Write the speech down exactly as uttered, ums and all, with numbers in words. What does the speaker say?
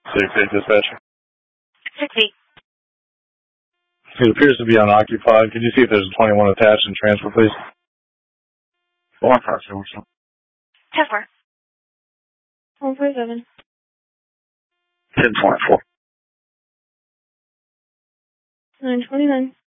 six eight dispatcher. six eight. It appears to be unoccupied. Could you see if there's a twenty-one attached and transfer, please? One five seven. ten four. one four seven. ten twenty-four. nine twenty-nine.